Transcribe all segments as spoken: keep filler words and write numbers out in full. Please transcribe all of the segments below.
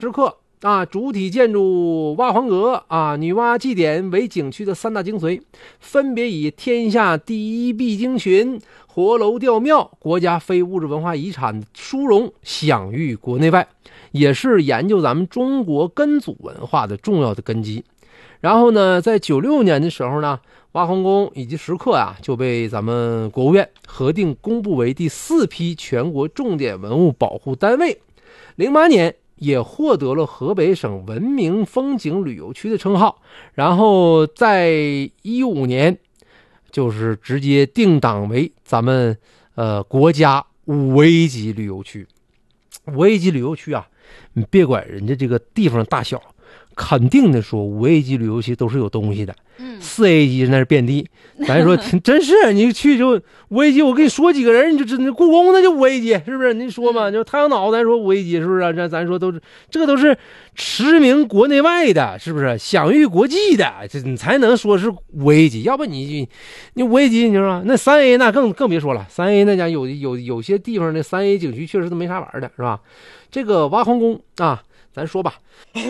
石刻啊，主体建筑蛙皇阁啊，女娲祭典为景区的三大精髓，分别以天下第一必经群、活楼吊庙、国家非物质文化遗产殊荣享誉国内外，也是研究咱们中国根祖文化的重要的根基。然后呢，在九六年的时候呢，蛙皇宫以及石刻啊就被咱们国务院核定公布为第四批全国重点文物保护单位。零八年也获得了河北省文明风景旅游区的称号，然后在一五年就是直接定档为咱们呃国家五 A 级旅游区。五 A 级旅游区啊，你别管人家这个地方大小，肯定的说五 A 级旅游区都是有东西的。四 A 级那是遍地，咱说真是你去就五 A 级，我跟你说几个人你就真的，故宫那就五 A 级，是不是？你说嘛，就太阳脑咱说五 A 级，是不是？这咱说都是这个都是驰名国内外的，是不是？享誉国际的，这你才能说是五 A 级，要不你你五 A 级，你知道吗？那三 A 那更更别说了，三 A 那家有有有些地方的三 A 景区确实都没啥玩的，是吧？这个蛙皇宫啊，咱说吧，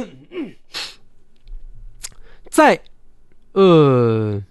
在。呃，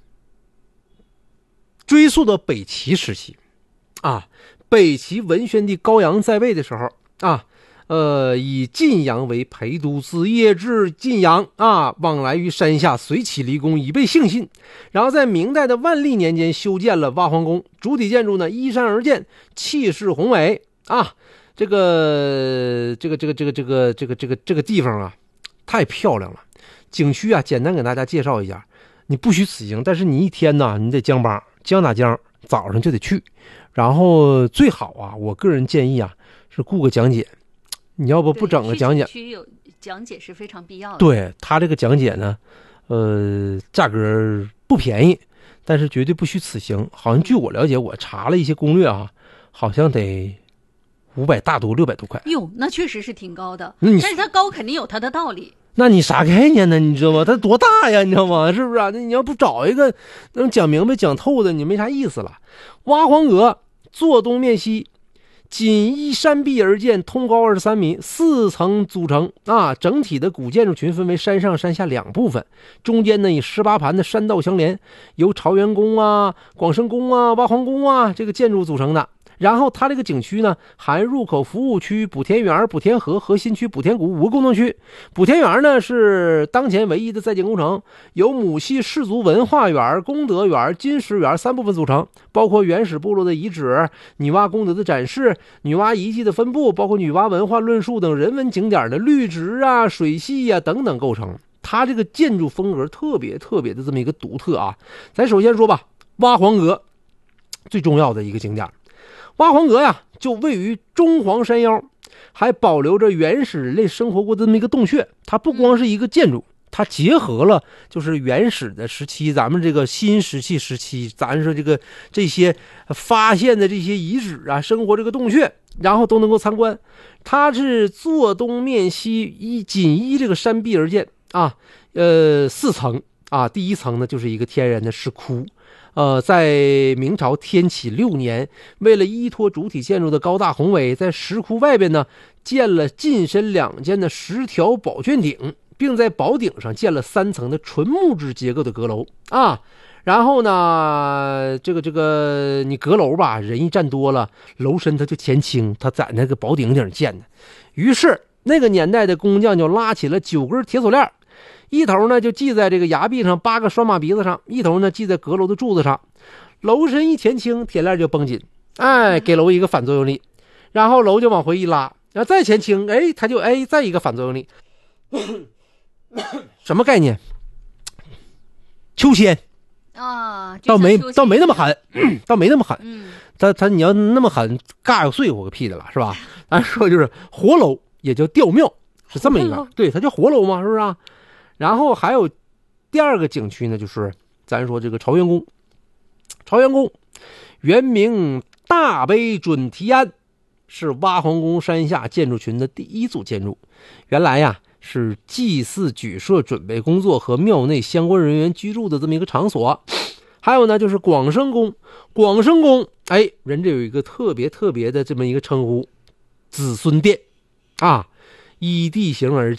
追溯到北齐时期啊，北齐文宣帝高阳在位的时候啊，呃，以晋阳为陪都，子夜至晋阳啊，往来于山下，随其离宫，以备幸信。然后在明代的万历年间修建了蛙皇宫，主体建筑呢依山而建，气势宏伟啊。这个这个这个这个这个这个这个这个地方啊，太漂亮了。景区啊，简单给大家介绍一下。你不许此行，但是你一天呢，你得江巴江打江，早上就得去，然后最好啊，我个人建议啊，是雇个讲解。你要不不整个讲解， 区有讲解是非常必要的。 对他这个讲解呢，呃，价格不便宜，但是绝对不许此行。好像据我了解，我查了一些攻略啊，好像得五百大多六百多块。 哟，那确实是挺高的， 但是它高肯定有它的道理。 那你啥概念呢？你知道吗？它多大呀？你知道吗？是不是啊？那你要不找一个能讲明白、讲透的，你没啥意思了。蛙皇阁坐东面西，仅依山壁而建，通高二十三米，四层组成啊。整体的古建筑群分为山上山下两部分，中间呢以十八盘的山道相连，由朝元宫啊、广生宫啊、蛙皇宫啊这个建筑组成的。然后它这个景区呢，含入口服务区、补田园、补田河、核心区、补田谷五个功能区。补田园呢是当前唯一的在建工程，由母系氏族文化园、功德园、金石园三部分组成，包括原始部落的遗址、女娲功德的展示、女娲遗迹的分布，包括女娲文化论述等人文景点的绿植啊、水系啊等等构成。它这个建筑风格特别特别的这么一个独特啊。咱首先说吧，蛙皇阁最重要的一个景点。蛙皇阁呀，就位于中黄山腰，还保留着原始人类生活过的这么一个洞穴。它不光是一个建筑，它结合了就是原始的时期，咱们这个新石器时期，咱说这个这些发现的这些遗址啊，生活这个洞穴，然后都能够参观。它是坐东面西，依紧依这个山壁而建啊，呃，四层啊，第一层呢就是一个天然的石窟。呃，在明朝天启六年，为了依托主体建筑的高大宏伟，在石窟外边呢建了进深两间的十条宝卷顶，并在宝顶上建了三层的纯木质结构的阁楼啊。然后呢，这个这个你阁楼吧，人一站多了，楼身它就前倾，它在那个宝顶顶建的。于是那个年代的工匠就拉起了九根铁锁链，一头呢就系在这个崖壁上八个双马鼻子上，一头呢系在阁楼的柱子上。楼身一前倾，铁链就绷紧，哎，给楼一个反作用力，然后楼就往回一拉，然后再前倾，哎，它就哎再一个反作用力。什么概念？秋千啊， 倒没倒没那么狠，倒没那么狠。 嗯， 他他你要那么狠，尬要碎我个屁的了，是吧？咱说就是活楼，也叫吊庙，是这么一个，对，它叫活楼嘛，是不是啊？然后还有第二个景区呢，就是咱说这个朝元宫。朝元宫原名大悲准提庵，是蛙皇宫山下建筑群的第一组建筑。原来呀是祭祀举社准备工作和庙内相关人员居住的这么一个场所。还有呢就是广生宫，广生宫哎，人这有一个特别特别的这么一个称呼，子孙殿啊。 依地形而